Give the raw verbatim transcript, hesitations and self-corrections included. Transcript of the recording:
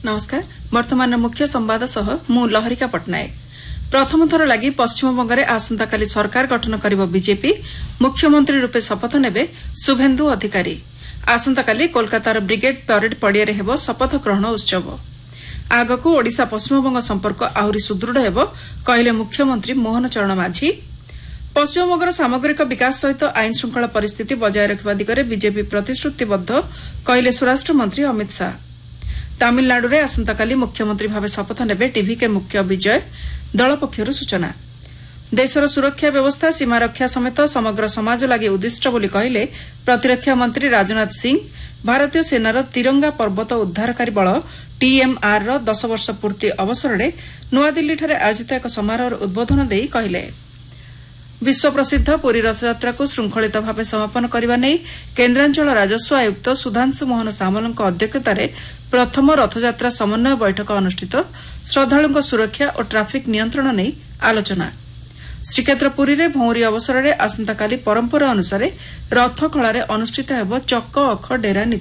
नमस्कार वर्तमान मुख्य संवाद सह मु लहरिका पटनायक। प्रथम थर लगी पश्चिमबंग में आसंताकाली सरकार गठन करिब बीजेपी। मुख्यमंत्री रूपे शपथ नेबे शुभेन्दु अधिकारी। आसंताकाली कोलकातार ब्रिगेड परेड पड़ियारे हेबो शपथ ग्रहण उत्सव। आगकू ओडिशा पश्चिमबंग संपर्क आहुरी सुदृढ़ हेबो कहले मुख्यमंत्री मोहन चरण माझी। पश्चिमबंगर सामग्रिक विकास सहित आईन श्रृंखला परिस्थिति बजाय रखिबा दिगरे बीजेपी प्रतिश्रुतिबद्ध कहले स्वराष्ट्र मंत्री अमित शाह। तमिलनाडु में आसंताकाली मुख्यमंत्री भाव शपथ नेबे टीवीके मुख्य विजय। दल पक्षर सूचना देशर सुरक्षा व्यवस्था सीमा रक्षा समेत समग्र समाज लगी उद्दिष्ट बोली कहले प्रतिरक्षा मंत्री राजनाथ सिंह। भारतीय सेनार तिरंगा पर्वत उद्धारकारी बल टीएमआर र दस वर्ष पूर्ति अवसर में नुआदिल्लीଠାରେ आयोजित एक समारोह उद्बोधन देई कहले विश्व प्रसिद्ध पुरी रथयात्रा को श्रृंखलित भाव समापन करने नहीं केन्द्रांचल राजस्व आयुक्त सुधांशु मोहन सामल अध्यक्षतार प्रथम रथयात्रा समन्वय बैठक अनुष्ठित। श्रद्धालुओं सुरक्षा और ट्राफिक नियंत्रण नहीं आलोचना। श्रीक्षेत्र पुरी में भौरी अवसर में आसंताकाली परंपरा अनुसार रथ खलारे अनुष्ठित हेब चक अख डेरा।